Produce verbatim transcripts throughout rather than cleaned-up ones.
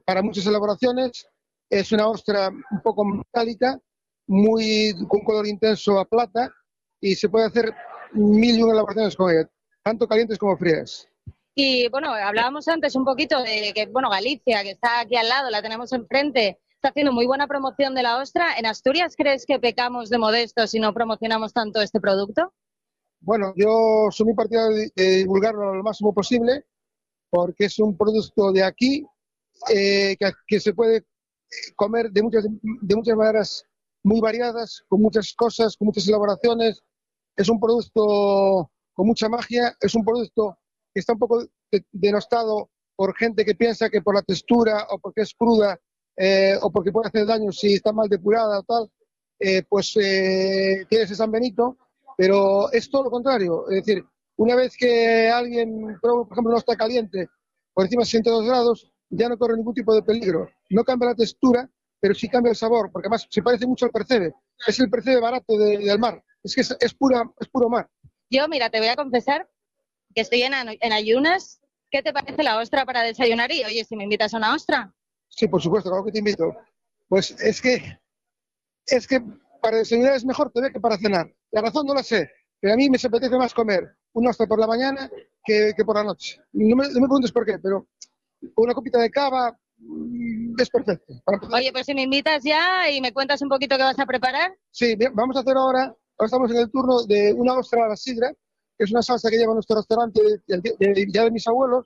para muchas elaboraciones. Es una ostra un poco metálica, muy, con color intenso a plata, y se puede hacer mil y una elaboraciones con ella, tanto calientes como frías. Y bueno, hablábamos antes un poquito de que, bueno, Galicia, que está aquí al lado, la tenemos enfrente, está haciendo muy buena promoción de la ostra. ¿En Asturias crees que pecamos de modestos si no promocionamos tanto este producto? Bueno, yo soy muy partidario de, de divulgarlo lo máximo posible, porque es un producto de aquí, eh, que, que se puede comer de muchas, de muchas maneras muy variadas, con muchas cosas, con muchas elaboraciones. Es un producto con mucha magia, es un producto que está un poco de, denostado por gente que piensa que por la textura o porque es cruda eh, o porque puede hacer daño si está mal depurada o tal, eh, pues eh, tiene ese San Benito, pero es todo lo contrario. Es decir, una vez que alguien prueba, por ejemplo, una ostra caliente por encima de sesenta y dos grados, ya no corre ningún tipo de peligro. No cambia la textura, pero sí cambia el sabor, porque además se parece mucho al percebe. Es el percebe barato de, del mar. Es que es, es, pura, es puro mar. Yo, mira, te voy a confesar que estoy en, en ayunas. ¿Qué te parece la ostra para desayunar? Y oye, si me invitas a una ostra. Sí, por supuesto, claro que te invito. Pues es que, es que para desayunar es mejor todavía que para cenar. La razón no la sé, pero a mí me se apetece más comer una ostra por la mañana que, que por la noche. No me, no me preguntes por qué, pero una copita de cava es perfecto. Oye, pues si me invitas ya y me cuentas un poquito qué vas a preparar. Sí, vamos a hacer ahora, ahora estamos en el turno de una ostra a la sidra, que es una salsa que lleva nuestro restaurante de, de, de, ya de mis abuelos,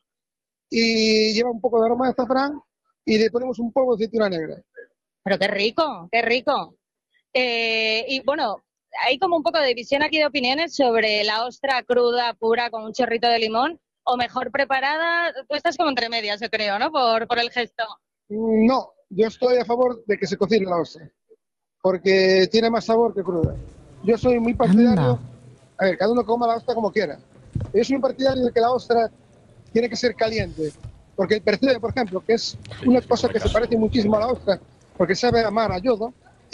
y lleva un poco de aroma de azafrán y le ponemos un polvo de aceituna negra. Pero qué rico, qué rico. Eh, y bueno, hay como un poco de división aquí de opiniones sobre la ostra cruda, pura, con un chorrito de limón, o mejor preparada. Tú estás como entre medias, yo creo, ¿no? Por, por el gesto. No, yo estoy a favor de que se cocine la ostra, porque tiene más sabor que cruda. Yo soy muy partidario, Anda. a ver, cada uno coma la ostra como quiera. Yo soy muy partidario de que la ostra tiene que ser caliente, porque el percebe, por ejemplo, que es una cosa que se parece muchísimo a la ostra, porque sabe a mar, a yodo,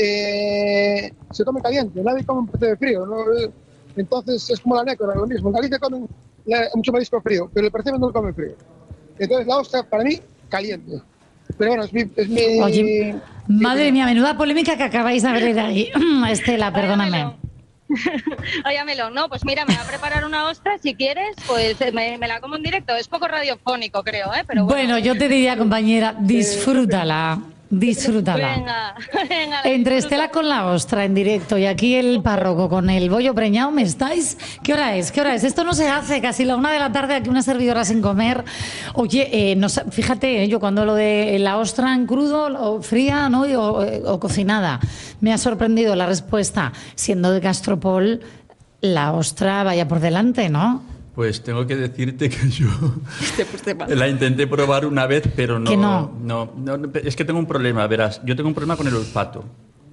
eh, se come caliente, nadie come un percebe frío, ¿no? Entonces es como la nécora, lo mismo. En Galicia comen mucho marisco frío, pero el percebe no lo come frío. Entonces la ostra, para mí, caliente. Pero bueno, es mi... Es mi Oye, mi madre opinión. Mía, menuda polémica que acabáis de abrir ahí. Estela, perdóname. Oye, Melón, no, pues mira, me va a preparar una ostra, si quieres, pues me, me la como en directo. Es poco radiofónico, creo, ¿eh? Pero bueno. Bueno, yo te diría, compañera, disfrútala. Disfrútala. Venga, venga. Entre Estela con la ostra en directo y aquí el párroco con el bollo preñado, ¿me estáis? ¿Qué hora es? ¿Qué hora es? Esto no se hace, casi la una de la tarde, aquí una servidora sin comer. Oye, eh, no, fíjate, eh, yo cuando lo de la ostra en crudo, o fría, ¿no? O, o cocinada, me ha sorprendido la respuesta. Siendo de Gastropol, la ostra vaya por delante, ¿no? Pues tengo que decirte que yo la intenté probar una vez, pero no, no? No, no. Es que tengo un problema, verás. Yo tengo un problema con el olfato.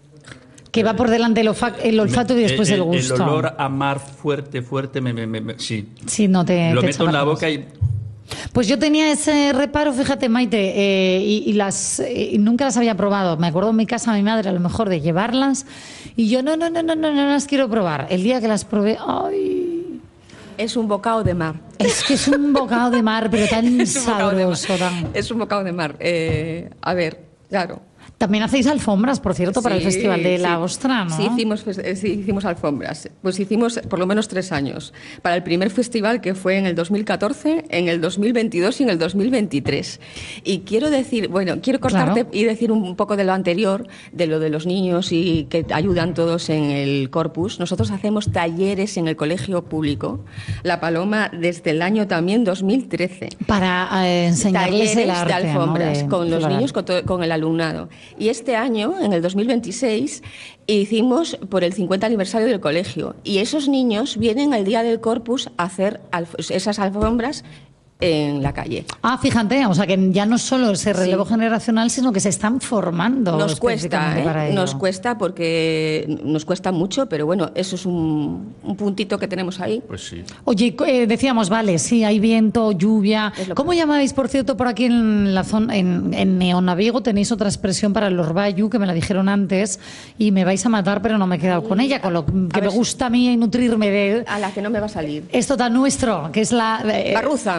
Que va por delante el, el olfato y después el, el gusto. El olor a mar fuerte, fuerte, me, me, me, sí. Sí, no te Lo te meto en la boca y... Pues yo tenía ese reparo, fíjate, Maite, eh, y, y las eh, nunca las había probado. Me acuerdo en mi casa, mi madre, a lo mejor, de llevarlas. Y yo, no, no, no, no, no, no las quiero probar. El día que las probé, ¡ay! Es un bocado de mar. Es que es un bocado de mar, pero tan sabroso. Tan... Es un bocado de mar. Eh, a ver, claro. También hacéis alfombras, por cierto, para sí, el Festival de sí. la Ostra, ¿no? Sí hicimos, sí, hicimos alfombras. Pues hicimos por lo menos tres años. Para el primer festival, que fue en el dos mil catorce, en el dos mil veintidós y en el dos mil veintitrés. Y quiero decir, bueno, quiero cortarte claro. y decir un poco de lo anterior, de lo de los niños y que ayudan todos en el corpus. Nosotros hacemos talleres en el colegio público, La Paloma, desde el año también dos mil trece. Para eh, enseñarles talleres el arte, de alfombras, ¿no? de, con los floral. niños, con, todo, con el alumnado. Y este año, en el dos mil veintiséis, hicimos por el cincuenta aniversario del colegio. Y esos niños vienen al día del Corpus a hacer alf- esas alfombras en la calle. Ah, fíjate, o sea que ya no solo ese relevo sí. generacional, sino que se están formando. Nos cuesta, ¿eh? Para nos cuesta porque nos cuesta mucho, pero bueno, eso es un, un puntito que tenemos ahí. Pues sí. Oye, eh, decíamos, vale, sí, hay viento, lluvia. ¿Cómo que... llamáis, por cierto, por aquí en la zona, en, en Neonaviego tenéis otra expresión para el orvallo, que me la dijeron antes, y me vais a matar, pero no me he quedado con ella, con lo que a me gusta a mí nutrirme de... A la que no me va a salir. Esto tan nuestro, que es la... Eh, Barruza.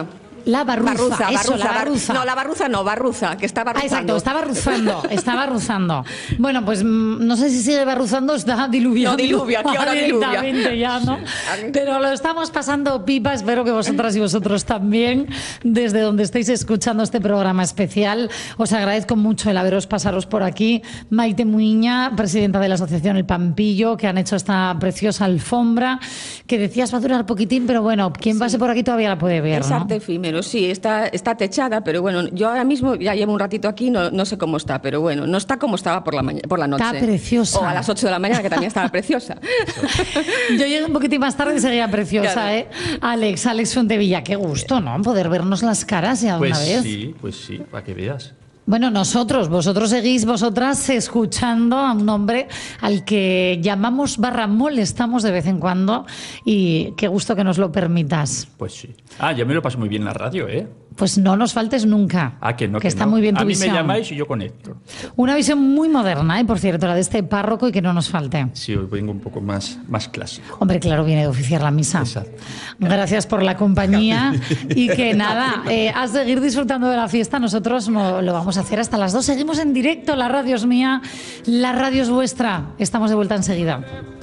La barruza, barruza, eso, barruza, la barruza. No, la barruza no, barruza, que está barruzando. Ah, exacto, está barruzando, está barruzando. Bueno, pues no sé si sigue barruzando, está diluviando. No, diluvia, aquí ahora diluvia. Ya, ¿no? Pero lo estamos pasando pipa, espero que vosotras y vosotros también, desde donde estéis escuchando este programa especial. Os agradezco mucho el haberos pasaros por aquí. Maite Muiña, presidenta de la Asociación El Pampillo, que han hecho esta preciosa alfombra, que decías va a durar poquitín, pero bueno, quien Sí. pase por aquí todavía la puede ver, Es ¿no? arte efímero, sí, está, está techada, pero bueno, yo ahora mismo ya llevo un ratito aquí, no, no sé cómo está, pero bueno, no está como estaba por la, maña- por la noche. Está preciosa. O a las ocho de la mañana, que también estaba preciosa. Yo llegué un poquitín más tarde y seguía preciosa, Claro. ¿eh? Alex, Alex Fuentevilla, qué gusto, ¿no? Poder vernos las caras ya de Pues una vez. sí, pues sí, para que veas. Bueno, nosotros, vosotros seguís, vosotras, escuchando a un hombre al que llamamos barra molestamos de vez en cuando y qué gusto que nos lo permitas. Pues sí. Ah, yo me lo paso muy bien en la radio, ¿eh? Pues no nos faltes nunca. Ah, que no, que está no. muy bien tu A mí visión. me llamáis y yo conecto. Una visión muy moderna, ¿eh? Por cierto, la de este párroco y que no nos falte. Sí, hoy vengo un poco más, más clásico. Hombre, claro, viene de oficiar la misa. Exacto. Gracias por la compañía y que nada, eh, a seguir disfrutando de la fiesta. Nosotros no, lo vamos a hacer hasta las dos. Seguimos en directo, la radio es mía, la radio es vuestra. Estamos de vuelta enseguida.